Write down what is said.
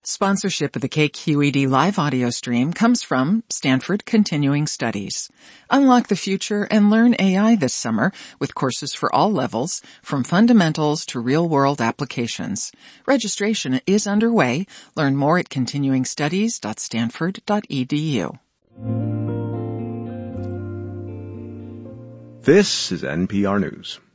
Sponsorship of the KQED live audio stream comes from Stanford Continuing Studies. Unlock the future and learn AI this summer with courses for all levels, from fundamentals to real-world applications. Registration is underway. Learn more at continuingstudies.stanford.edu. This is NPR News.